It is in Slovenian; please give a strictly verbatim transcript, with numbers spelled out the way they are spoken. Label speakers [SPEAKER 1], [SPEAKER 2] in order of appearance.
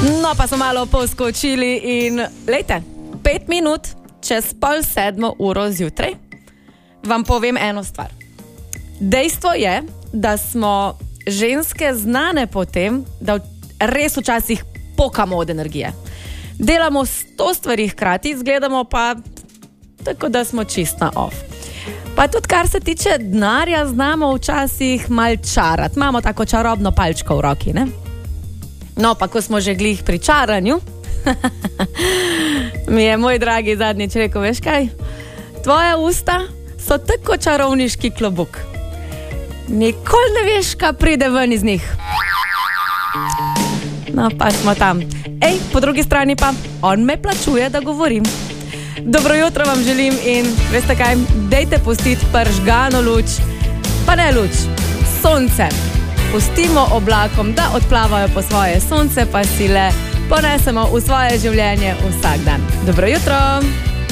[SPEAKER 1] No, pa smo malo poskočili in lejte, pet minut čez pol sedmo uro zjutraj vam povem eno stvar. Dejstvo je, da smo ženske znane po tem, da res včasih pokamo od energije. Delamo sto stvari hkrati, izgledamo pa tako, da smo čist na off. Pa tudi kar se tiče denarja, znamo včasih mal čarati. Imamo tako čarobno palčko v roki, ne? No, pa ko smo že glih pri čaranju, mi je moj dragi zadnjič rekel, veš kaj? Tvoja usta so tako čarovniški klobuk. Nikoli ne veš, kaj pride ven iz njih. No, pa smo tam. Ej, po drugi strani pa, on me plačuje, da govorim. Dobro jutro vam želim in veste kaj, dejte pustiti pržgano luč, pa ne luč, sonce. Pustimo oblakom, da odplavajo po svoje sonce, pa si le ponesemo v svoje življenje vsak dan. Dobro jutro!